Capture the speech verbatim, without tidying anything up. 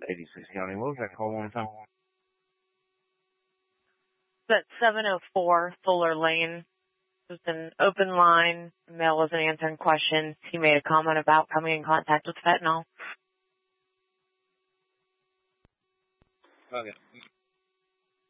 eighty-six County. What was that call one time? That's seven oh four Fuller Lane. It was an open line. The male wasn't answering questions. He made a comment about coming in contact with fentanyl. Okay.